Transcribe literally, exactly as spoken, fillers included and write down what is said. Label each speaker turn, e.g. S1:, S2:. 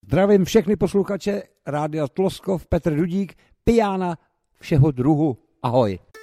S1: Zdravím všechny posluchače Rádia Tloskov, Petr Dudík, pijána všeho druhu. Ahoj.